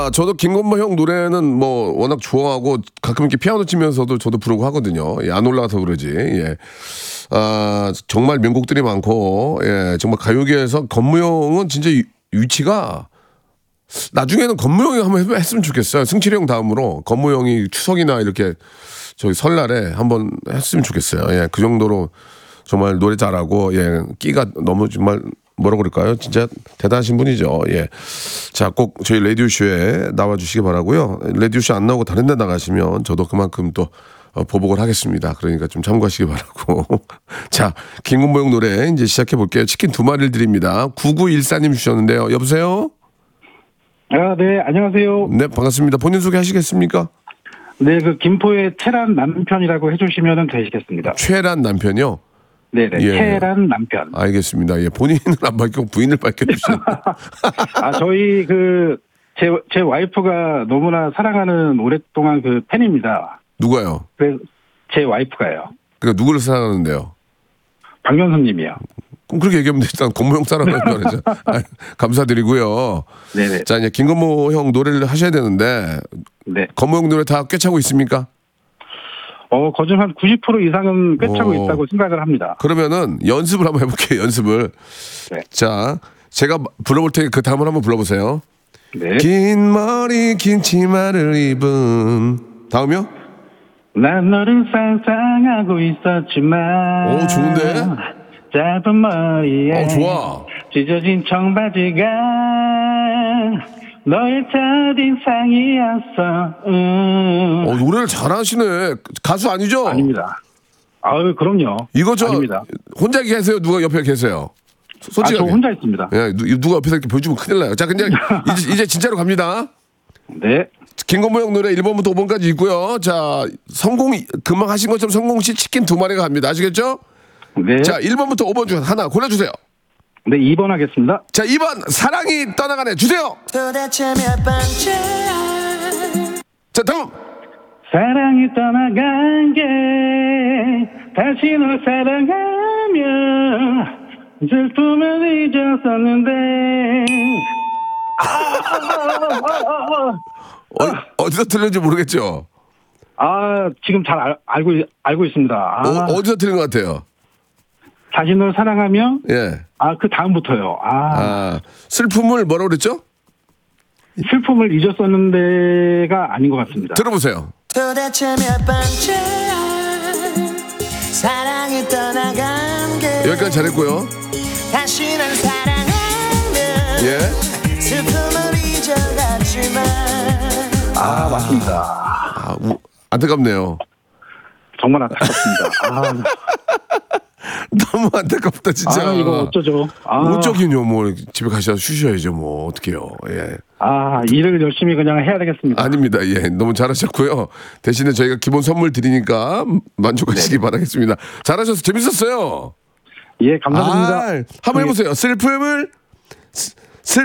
저도 김건모 형 노래는 뭐 워낙 좋아하고 가끔 이렇게 피아노 치면서도 저도 부르고 하거든요. 예, 안 올라가서 그러지. 예. 정말 명곡들이 많고, 예, 정말 가요계에서 건모 형은 진짜 위치가 나중에는 건모 형이 한번 했으면 좋겠어요. 승철이 형 다음으로 건모 형이 추석이나 이렇게 저기 설날에 한번 했으면 좋겠어요. 예, 그 정도로 정말 노래 잘하고, 예, 끼가 너무 정말 뭐라 그럴까요? 진짜 대단하신 분이죠. 예. 자, 꼭 저희 라디오쇼에 나와주시기 바라고요. 라디오쇼 안 나오고 다른 데 나가시면 저도 그만큼 또 보복을 하겠습니다. 그러니까 좀 참고하시기 바라고. 자, 김건모 형 노래 이제 시작해 볼게요. 치킨 2마리를 드립니다. 9914님 주셨는데요. 여보세요? 네, 안녕하세요. 네, 반갑습니다. 본인 소개 하시겠습니까? 네, 그 김포의 채란 남편이라고 해주시면 되시겠습니다. 최란 남편이요? 네네, 예. 채란 남편. 알겠습니다. 예, 본인은 안 밝히고 부인을 밝혀주세요. 저희 제 와이프가 너무나 사랑하는 오랫동안 그 팬입니다. 누가요? 그래서 제 와이프가요. 그러니까 누구를 사랑하는데요? 박명수님이요. 그럼 그렇게 얘기하면 일단 건모 형 사랑하는 줄 알죠. 감사드리고요. 네네. 자, 이제 김건모 형 노래를 하셔야 되는데, 네. 건모 형 노래 다 꿰차고 있습니까? 거진 한 90% 이상은 꿰차고 오. 있다고 생각을 합니다. 그러면은 연습을 한번 해볼게요. 연습을. 네. 자, 제가 불러볼 테니 그 다음을 한번 불러보세요. 네. 긴 머리 긴 치마를 입은 다음이요? 난 너를 상상하고 있었지만. 오, 좋은데? 짧은 머리에. 좋아. 찢어진 청바지가 너의 첫인상이었어. 노래를 잘하시네. 가수 아니죠? 아닙니다. 그럼요. 이거 아닙니다. 혼자 계세요? 누가 옆에 계세요? 솔직하게. 저 혼자 있습니다. 예, 누가 옆에서 이렇게 보여주면 큰일 나요. 자, 근데 이제 진짜로 갑니다. 네. 김건모 형 노래 1번부터 5번까지 있고요. 자, 금방 하신 것처럼 성공시 치킨 2마리가 갑니다. 아시겠죠? 네. 자, 1번부터 5번 중 하나 골라주세요. 네, 2번 하겠습니다. 자, 2번 사랑이 떠나가네 주세요. 도대체 몇 번째야. 자, 다음. 사랑이 떠나간 게 다시 널 사랑하며 슬픔을 잊었었는데. 어디서 들렸는지 모르겠죠? 지금 잘 알고 있습니다. 어디서 들린 것 같아요? 다시 널 사랑하며. 예. 그 다음부터요. 슬픔을 뭐라고 그랬죠? 슬픔을 잊었었는데가 아닌 것 같습니다. 들어보세요. 도대체 몇 번째야. 사랑이 떠나간 게 여기까지 잘했고요. 다시 널 사랑하면 예. 슬픔을 잊어갔지만. 맞습니다. 안타깝네요. 정말 안타깝습니다. 너무 안타깝다 진짜. 이거 어쩌죠? 어쩌긴요. 뭐 집에 가셔서 쉬셔야죠. 뭐 어떡해요. 예. 일을 열심히 그냥 해야 되겠습니다. 아닙니다. 예. 너무 잘하셨고요. 대신에 저희가 기본 선물 드리니까 만족하시기 바라겠습니다. 잘하셔서 재밌었어요. 예, 감사드립니다. 한번 해보세요. 슬픔을